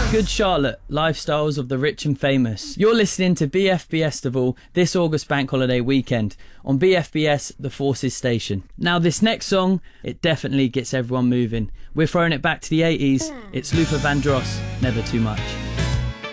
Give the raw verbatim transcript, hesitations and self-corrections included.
Good Charlotte, Lifestyles of the Rich and Famous. You're listening to B F B Estival this August bank holiday weekend on B F B S, the Forces Station. Now this next song, it definitely gets everyone moving. We're throwing it back to the eighties. It's Luther Vandross, Never Too Much.